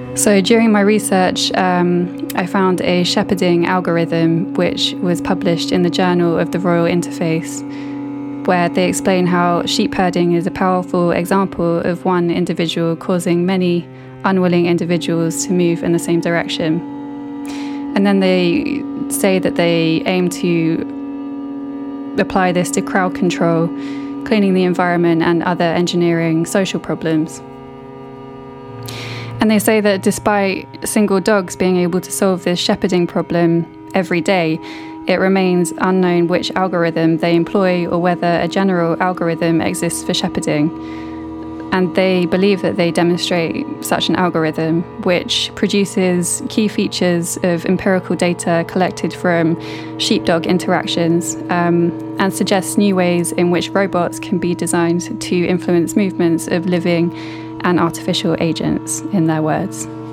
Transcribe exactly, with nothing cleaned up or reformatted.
So during my research, um, I found a shepherding algorithm which was published in the Journal of the Royal Interface, where they explain how sheep herding is a powerful example of one individual causing many unwilling individuals to move in the same direction. And then they say that they aim to apply this to crowd control, cleaning the environment, and other engineering social problems. And they say that despite single dogs being able to solve this shepherding problem every day, it remains unknown which algorithm they employ or whether a general algorithm exists for shepherding. And they believe that they demonstrate such an algorithm, which produces key features of empirical data collected from sheep-dog interactions, um, and suggests new ways in which robots can be designed to influence movements of living and artificial agents, in their words.